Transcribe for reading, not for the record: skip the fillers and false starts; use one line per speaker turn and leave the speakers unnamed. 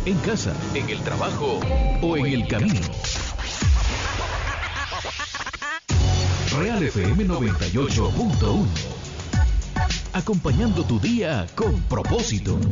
en casa, en el trabajo o en el camino. Real FM 98.1. Acompañando tu día con propósito.